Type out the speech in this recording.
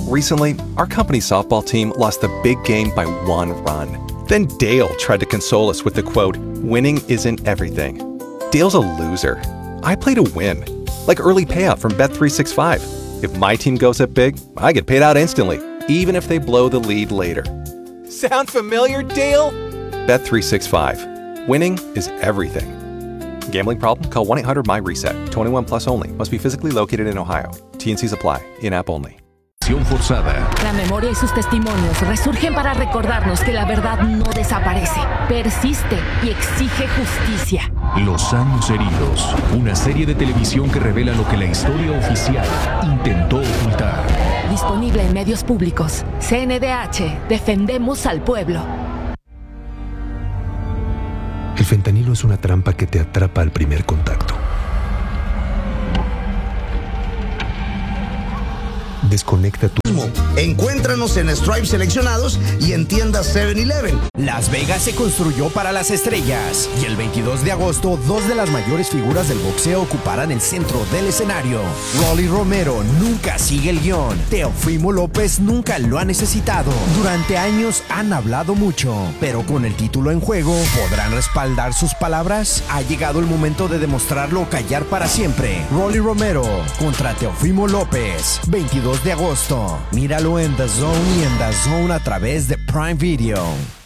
Recently, our company's softball team lost the big game by 1 run. Then Dale tried to console us with the quote, "Winning isn't everything." Dale's a loser. I play to win. Like early payout from Bet365. If my team goes up big, I get paid out instantly, even if they blow the lead later. Sound familiar, Dale? Bet365. Winning is everything. Gambling problem? Call 1-800-MY-RESET. 21 plus only. Must be physically located in Ohio. T&Cs apply. In-app only. Forzada. La memoria y sus testimonios resurgen para recordarnos que la verdad no desaparece, persiste y exige justicia. Los años heridos. Una serie de televisión que revela lo que la historia oficial intentó ocultar. Disponible en medios públicos. CNDH. Defendemos al pueblo. El fentanilo es una trampa que te atrapa al primer contacto. Desconecta tu... Encuéntranos en Stripes seleccionados y en tiendas 7-Eleven. Las Vegas se construyó para las estrellas y el 22 de agosto 2 de las mayores figuras del boxeo ocuparán el centro del escenario. Rolly Romero nunca sigue el guión. Teofimo López nunca lo ha necesitado. Durante años han hablado mucho, pero con el título en juego, ¿podrán respaldar sus palabras? Ha llegado el momento de demostrarlo o callar para siempre. Rolly Romero contra Teofimo López, 22 de agosto. Míralo en The Zone y en The Zone a través de Prime Video.